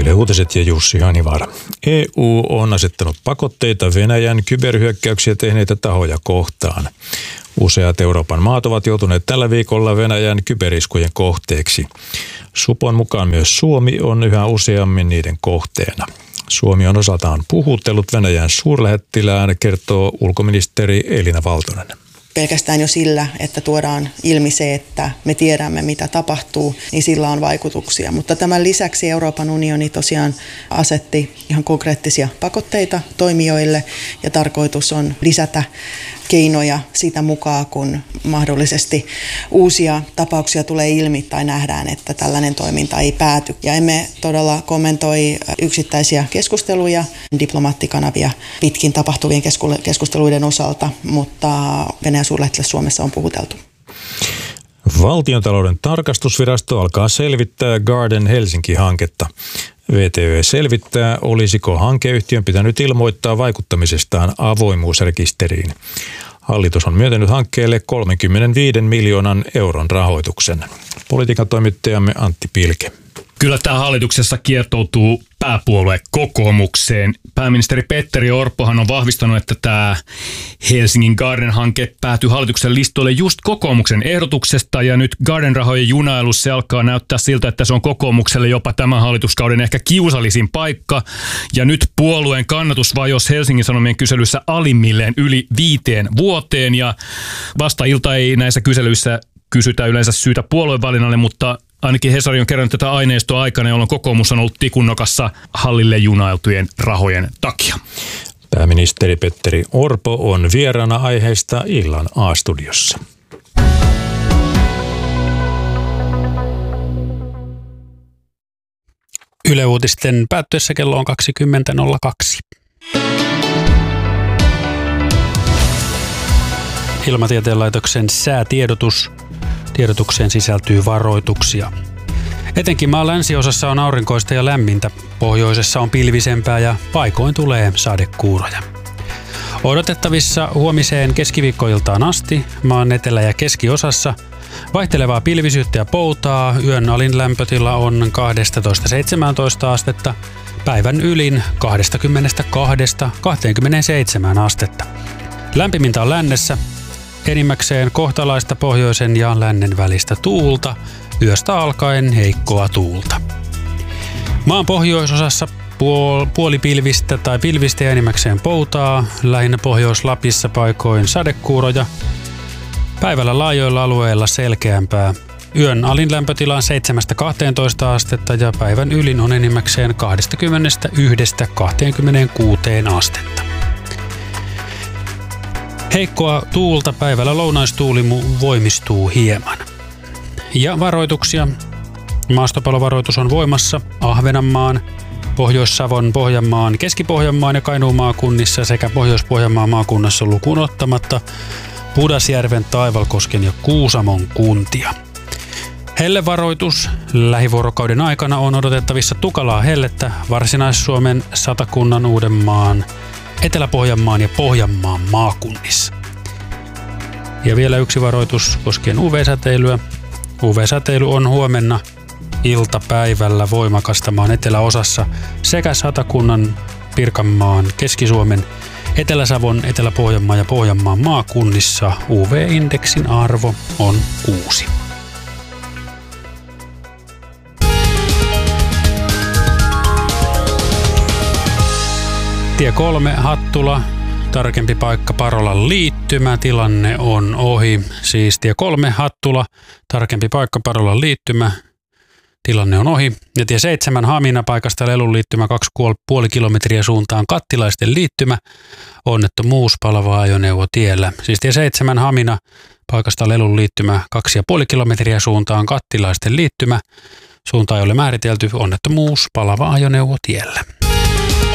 Yle Uutiset ja Jussi Hanivaara. EU on asettanut pakotteita Venäjän kyberhyökkäyksiä tehneitä tahoja kohtaan. Useat Euroopan maat ovat joutuneet tällä viikolla Venäjän kyberiskujen kohteeksi. Supon mukaan myös Suomi on yhä useammin niiden kohteena. Suomi on osaltaan puhutellut Venäjän suurlähettilään, kertoo ulkoministeri Elina Valtonen. Pelkästään jo sillä, että tuodaan ilmi se, että me tiedämme mitä tapahtuu, niin sillä on vaikutuksia. Mutta tämän lisäksi Euroopan unioni tosiaan asetti ihan konkreettisia pakotteita toimijoille ja tarkoitus on lisätä keinoja sitä mukaan, kun mahdollisesti uusia tapauksia tulee ilmi tai nähdään, että tällainen toiminta ei pääty. Ja emme todella kommentoi yksittäisiä keskusteluja, diplomaattikanavia pitkin tapahtuvien keskusteluiden osalta, mutta Venäjän suurlähettiläs Suomessa on puhuteltu. Valtiontalouden tarkastusvirasto alkaa selvittää Garden Helsinki-hanketta. VTV selvittää, olisiko hankeyhtiön pitänyt ilmoittaa vaikuttamisestaan avoimuusrekisteriin. Hallitus on myöntänyt hankkeelle 35 miljoonan euron rahoituksen. Politiikan toimittajamme Antti Pilke. Kyllä tämä hallituksessa kiertoutuu pääpuolue kokoomukseen. Pääministeri Petteri Orpohan on vahvistanut, että tämä Helsingin Garden-hanke päätyi hallituksen listoille just kokoomuksen ehdotuksesta. Ja nyt Garden-rahojen junailussa se alkaa näyttää siltä, että se on kokoomukselle jopa tämän hallituskauden ehkä kiusallisin paikka. Ja nyt puolueen kannatus vajosi Helsingin Sanomien kyselyssä alimmilleen yli 5 vuoteen. Ja vasta ilta ei näissä kyselyissä kysytä yleensä syytä puoluevalinnalle, mutta ainakin Hesari on kerännyt tätä aineistoa aikana, jolloin kokoomus on ollut tikunnokassa hallille junailtujen rahojen takia. Pääministeri Petteri Orpo on vieraana aiheesta illan A-studiossa. Yle Uutisten päättyessä kello on 20.02. Ilmatieteen laitoksen säätiedotus. Tiedotukseen sisältyy varoituksia. Etenkin maan länsiosassa on aurinkoista ja lämmintä. Pohjoisessa on pilvisempää ja paikoin tulee sadekuuroja. Odotettavissa huomiseen keskiviikkoiltaan asti maan etelä- ja keskiosassa vaihtelevaa pilvisyyttä ja poutaa. Yön alin lämpötila on 12-17 astetta, päivän ylin 22-27 astetta. Lämpimintä on lännessä. Enimmäkseen kohtalaista pohjoisen ja lännen välistä tuulta, yöstä alkaen heikkoa tuulta. Maan pohjoisosassa puolipilvistä tai pilvistä ja enimmäkseen poutaa, lähinnä Pohjois-Lapissa paikoin sadekuuroja. Päivällä laajoilla alueilla selkeämpää. Yön alin lämpötila on 7-12 astetta ja päivän ylin on enimmäkseen 21-26 astetta. Heikkoa tuulta päivällä lounaistuuli voimistuu hieman. Ja varoituksia. Maastopalovaroitus on voimassa Ahvenanmaan, Pohjois-Savon, Pohjanmaan, Keski-Pohjanmaan ja Kainuun maakunnissa sekä Pohjois-Pohjanmaan maakunnassa lukuun ottamatta Pudasjärven, Taivalkosken ja Kuusamon kuntia. Hellevaroitus. Lähivuorokauden aikana on odotettavissa tukalaa hellettä Varsinais-Suomen, Satakunnan, Uudenmaan, Etelä-Pohjanmaan ja Pohjanmaan maakunnissa. Ja vielä yksi varoitus koskien UV-säteilyä. UV-säteily on huomenna iltapäivällä voimakasta maan eteläosassa sekä Satakunnan, Pirkanmaan, Keski-Suomen, Etelä-Savon, Etelä-Pohjanmaan ja Pohjanmaan maakunnissa. UV-indeksin arvo on 6. Tie 3 Hattula, tarkempi paikka Parolan liittymä, tilanne on ohi. Siis tie 3 Hattula, tarkempi paikka Parolan liittymä, tilanne on ohi. Ja tie 7 Hamina, paikasta Lelun liittymä 2,5 kilometriä suuntaan Kattilaisten liittymä, onnettomuus palava ajoneuvo tiellä. Siis tie 7 Hamina, paikasta Lelun liittymä 2,5 kilometriä suuntaan Kattilaisten liittymä, suunta ei ole määritelty, onnettomuus palava ajoneuvo tiellä.